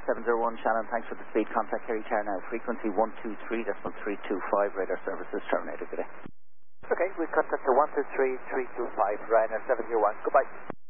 701, Shannon, thanks for the speed. Contact Kerry Tower now. Frequency 123.325, radar services terminated. Good day. Okay, we contact the 123.325, Ryanair 701. Goodbye.